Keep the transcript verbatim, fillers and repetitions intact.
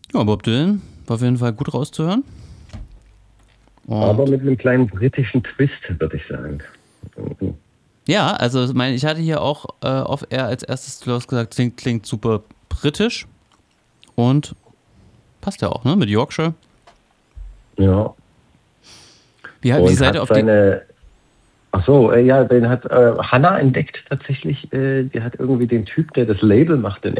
Ja, Bob Dylan war auf jeden Fall gut rauszuhören. Aber Und mit einem kleinen britischen Twist, würde ich sagen. Mhm. ja, also ich meine, ich hatte hier auch äh, auf Air als erstes du hast gesagt, klingt, klingt super britisch und passt ja auch, ne, mit Yorkshire. Ja, Wie, wie und seid ihr hat auf die... seine, ach so, äh, ja, den hat äh, Hannah entdeckt tatsächlich. Äh, die hat irgendwie den Typ, der das Label macht, in